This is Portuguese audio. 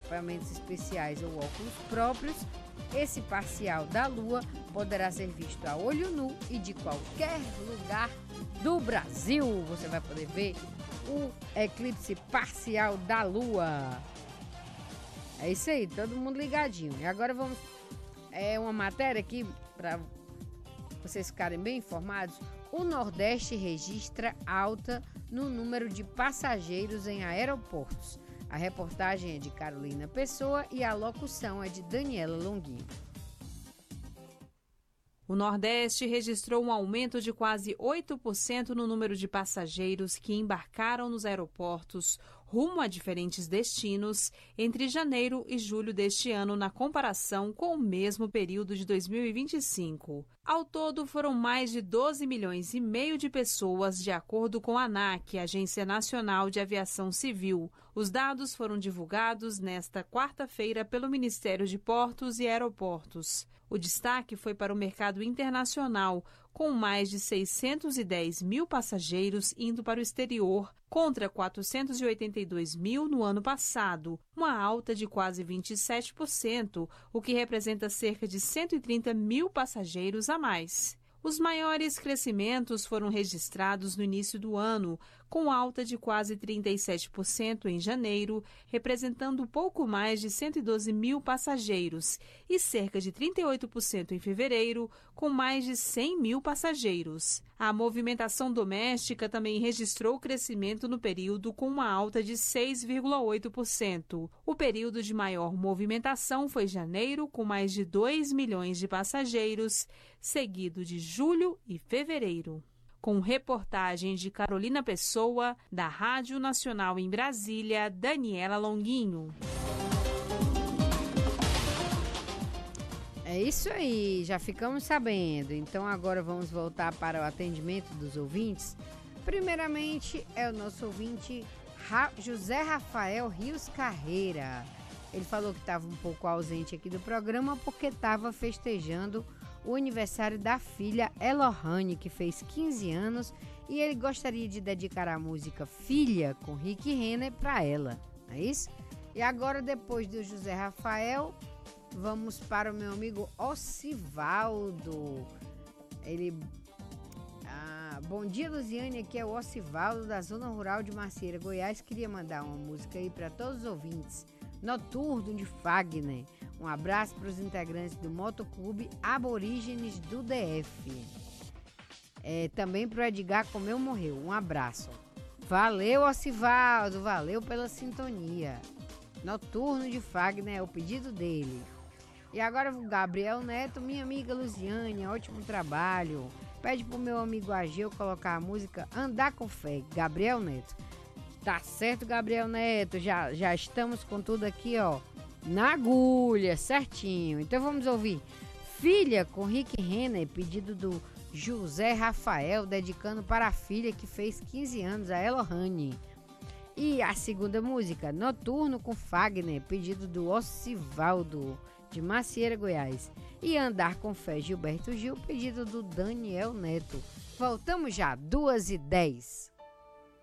equipamentos especiais ou óculos próprios, esse parcial da Lua poderá ser visto a olho nu e de qualquer lugar do Brasil. Você vai poder ver o eclipse parcial da Lua. É isso aí, todo mundo ligadinho. E agora vamos... uma matéria aqui para vocês ficarem bem informados. O Nordeste registra alta no número de passageiros em aeroportos. A reportagem é de Carolina Pessoa e a locução é de Daniela Longuinho. O Nordeste registrou um aumento de quase 8% no número de passageiros que embarcaram nos aeroportos rumo a diferentes destinos entre janeiro e julho deste ano, na comparação com o mesmo período de 2025. Ao todo, foram mais de 12 milhões e meio de pessoas, de acordo com a ANAC, Agência Nacional de Aviação Civil. Os dados foram divulgados nesta quarta-feira pelo Ministério de Portos e Aeroportos. O destaque foi para o mercado internacional, com mais de 610 mil passageiros indo para o exterior, contra 482 mil no ano passado, uma alta de quase 27%, o que representa cerca de 130 mil passageiros a mais. Os maiores crescimentos foram registrados no início do ano, com alta de quase 37% em janeiro, representando pouco mais de 112 mil passageiros, e cerca de 38% em fevereiro, com mais de 100 mil passageiros. A movimentação doméstica também registrou crescimento no período, com uma alta de 6,8%. O período de maior movimentação foi janeiro, com mais de 2 milhões de passageiros, seguido de julho e fevereiro. Com reportagem de Carolina Pessoa, da Rádio Nacional em Brasília, Daniela Longuinho. É isso aí, já ficamos sabendo. Então agora vamos voltar para o atendimento dos ouvintes. Primeiramente é o nosso ouvinte José Rafael Rios Carreira. Ele falou que estava um pouco ausente aqui do programa porque estava festejando o aniversário da filha Elohane, que fez 15 anos, e ele gostaria de dedicar a música Filha, com Rick Renner, para ela, não é isso? E agora, depois do José Rafael, vamos para o meu amigo Ocivaldo. Bom dia, Luziane, aqui é o Ocivaldo, da Zona Rural de Macieira, Goiás. Queria mandar uma música aí para todos os ouvintes. Noturno de Fagner. Um abraço para os integrantes do Motoclube Aborígenes do DF. Também para o Edgar Comeu Morreu. Um abraço. Valeu, Ocivaldo. Valeu pela sintonia. Noturno de Fagner é o pedido dele. E agora o Gabriel Neto, minha amiga Luziane, ótimo trabalho. Pede pro meu amigo Ageu colocar a música Andar com Fé, Gabriel Neto. Tá certo, Gabriel Neto, já estamos com tudo aqui, ó, na agulha, certinho. Então vamos ouvir Filha, com Rick Renner, pedido do José Rafael, dedicando para a filha que fez 15 anos, a Elohane. E a segunda música, Noturno com Fagner, pedido do Ocivaldo, de Macieira, Goiás. E Andar com Fé, Gilberto Gil, pedido do Daniel Neto. Voltamos já, 2h10.